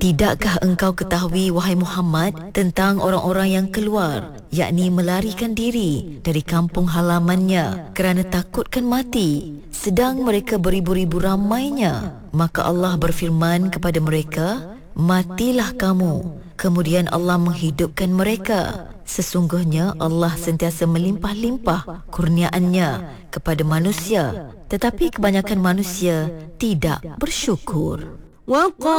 Tidakkah engkau ketahui, wahai Muhammad, tentang orang-orang yang keluar, yakni melarikan diri dari kampung halamannya kerana takutkan mati, sedang mereka beribu-ribu ramainya? Maka Allah berfirman kepada mereka, matilah kamu, kemudian Allah menghidupkan mereka. Sesungguhnya Allah sentiasa melimpah-limpah kurniaannya kepada manusia, tetapi kebanyakan manusia tidak bersyukur.